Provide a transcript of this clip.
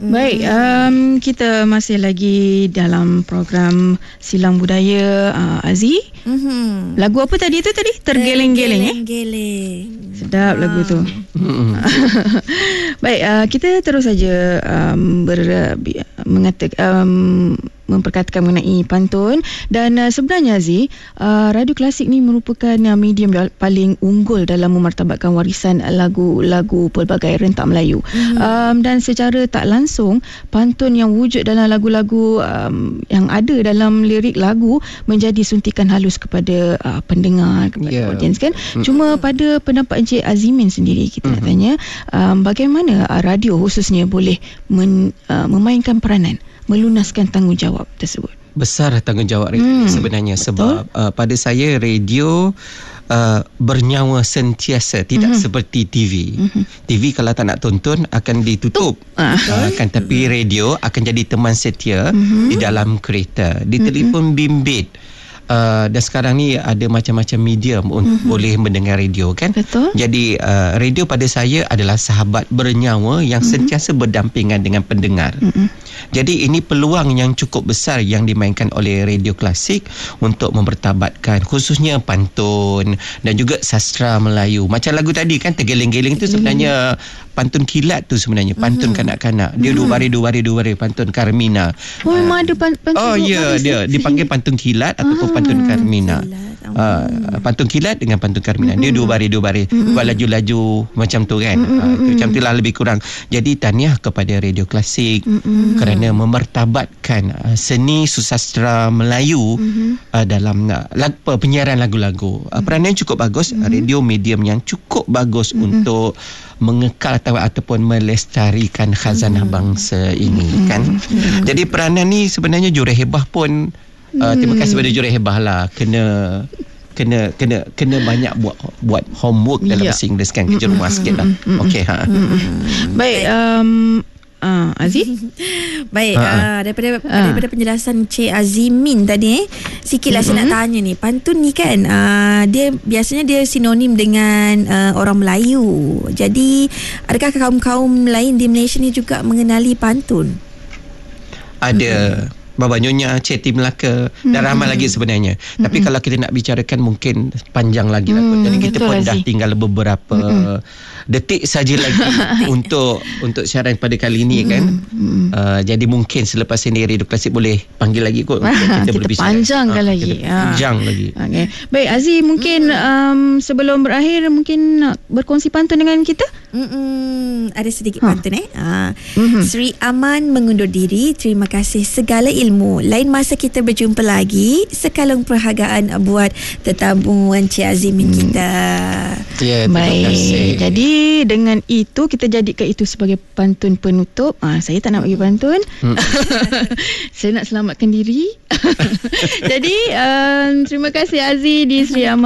Baik, kita masih lagi dalam program Silang Budaya. Aziz, lagu apa tadi tu tadi? Tergeleng-geleng. Sedap lagu tu. Baik, kita terus saja memperkatakan mengenai pantun. Dan sebenarnya Aziz, radio klasik ni merupakan medium paling unggul dalam memartabatkan warisan lagu-lagu pelbagai rentak Melayu. Dan secara tak langsung, pantun yang wujud dalam lagu-lagu yang ada dalam lirik lagu menjadi suntikan halus kepada pendengar, kepada audiens kan. Cuma pada pendapat Encik Azimin sendiri, kita nak tanya bagaimana radio khususnya boleh memainkan peranan melunaskan tanggungjawab tersebut. Besar tanggungjawab radio sebenarnya. Sebab pada saya radio bernyawa sentiasa, tidak seperti TV. TV kalau tak nak tonton akan ditutup, tapi radio akan jadi teman setia di dalam kereta, di telefon bimbit. Dan sekarang ni ada macam-macam medium untuk boleh mendengar radio kan. Betul. Jadi radio pada saya adalah sahabat bernyawa yang sentiasa berdampingan dengan pendengar. Jadi ini peluang yang cukup besar yang dimainkan oleh radio klasik untuk mempertabatkan khususnya pantun dan juga sastra Melayu. Macam lagu tadi kan, Tergeleng-geleng tu sebenarnya pantun kilat tu sebenarnya, pantun kanak-kanak. Dia dua baris pantun Carmina. Memang ada pantun. Dia dipanggil pantun kilat ataupun pantun Carmina. Pantun kilat dengan pantun Carmina. Dia dua baris buat laju-laju macam tu kan. Macam tu lah lebih kurang. Jadi tahniah kepada radio klasik kerana memartabatkan seni susastra Melayu dalam penyiaran lagu-lagu. Peranan cukup bagus. Radio medium yang cukup bagus untuk mengekal ataupun melestarikan khazanah bangsa ini kan. Jadi peranan ni sebenarnya Jurehebah pun terima kasih pada Jurehebah lah, kena banyak buat homework dalam bahasa Inggeris kan, kerja rumah sikit lah. Okey. Baik, Aziz. Baik, daripada penjelasan Cik Azimin tadi, sikitlah saya nak tanya ni, pantun ni kan dia biasanya dia sinonim dengan orang Melayu. Jadi adakah kaum-kaum lain di Malaysia ni juga mengenali pantun? Ada. Baba Nyonya, Ceti Melaka dan ramai lagi sebenarnya. Tapi kalau kita nak bicarakan mungkin panjang lagi lah. Jadi kita pun dah tinggal beberapa detik saja lagi untuk siaran pada kali ini kan. Jadi mungkin selepas ini radio klasik boleh panggil lagi kot. Kita panjangkan lagi. Panjang lagi. Okay. Baik Aziz, mungkin sebelum berakhir mungkin nak berkongsi pantun dengan kita. Ada sedikit pantun Sri Aman mengundur diri. Terima kasih segala ilmu. Lain masa kita berjumpa lagi. Sekalung perhargaan buat tetamu Encik Azimin kita. Ya, terima kasih. Jadi dengan itu kita jadikan itu sebagai pantun penutup. Saya tak nak bagi pantun. Saya nak selamatkan diri. Jadi terima kasih Aziz di Sri Aman.